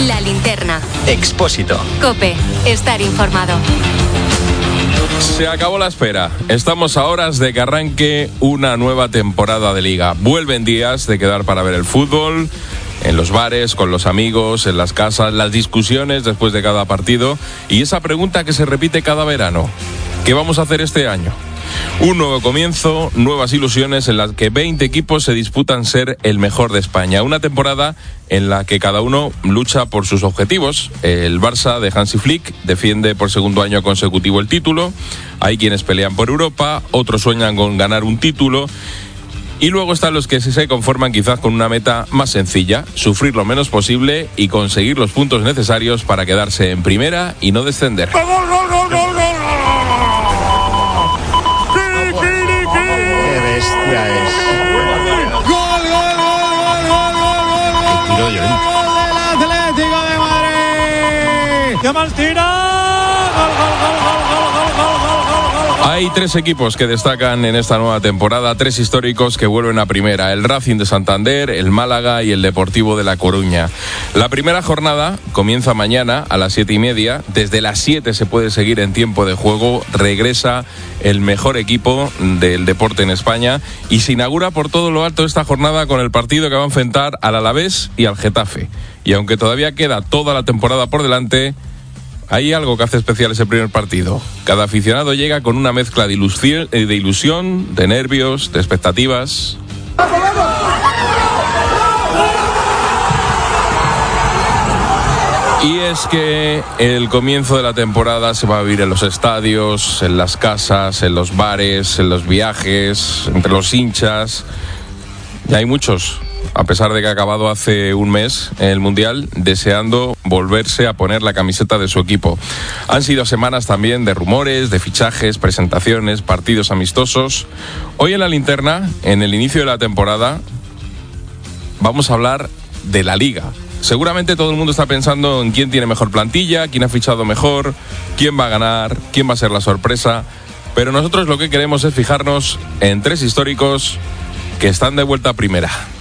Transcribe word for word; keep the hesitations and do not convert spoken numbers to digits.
La Linterna. Expósito. COPE. Estar informado. Se acabó la espera. Estamos a horas de que arranque una nueva temporada de Liga. Vuelven días de quedar para ver el fútbol, en los bares, con los amigos, en las casas, las discusiones después de cada partido y esa pregunta que se repite cada verano. ¿Qué vamos a hacer este año? Un nuevo comienzo, nuevas ilusiones en las que veinte equipos se disputan ser el mejor de España. Una temporada en la que cada uno lucha por sus objetivos. El Barça de Hansi Flick defiende por segundo año consecutivo el título. Hay quienes pelean por Europa, otros sueñan con ganar un título. Y luego están los que se conforman quizás con una meta más sencilla, sufrir lo menos posible y conseguir los puntos necesarios para quedarse en primera y no descender. ¡Gol, gol, gol, gol, gol! ¡Qué bestia es! ¡Gol, gol, gol, gol, gol, gol! Tiro de ¡Gol del Atlético de Madrid! ¡Qué mal tira! ¡Gol, gol, gol, gol, gol, gol, gol, gol! Hay tres equipos que destacan en esta nueva temporada, tres históricos que vuelven a primera, el Racing de Santander, el Málaga y el Deportivo de La Coruña. La primera jornada comienza mañana a las siete y media, desde las siete se puede seguir en tiempo de juego, regresa el mejor equipo del deporte en España y se inaugura por todo lo alto esta jornada con el partido que va a enfrentar al Alavés y al Getafe. Y aunque todavía queda toda la temporada por delante, hay algo que hace especial ese primer partido. Cada aficionado llega con una mezcla de ilusión, de, ilusión, de nervios, de expectativas. Y es que el comienzo de la temporada se va a vivir en los estadios, en las casas, en los bares, en los viajes, entre los hinchas. Y hay muchos, a pesar de que ha acabado hace un mes el Mundial, deseando volverse a poner la camiseta de su equipo. Han sido semanas también de rumores, de fichajes, presentaciones, partidos amistosos. Hoy en La Linterna, en el inicio de la temporada, vamos a hablar de la Liga. Seguramente todo el mundo está pensando en quién tiene mejor plantilla, quién ha fichado mejor, quién va a ganar, quién va a ser la sorpresa. Pero nosotros lo que queremos es fijarnos en tres históricos que están de vuelta a primera.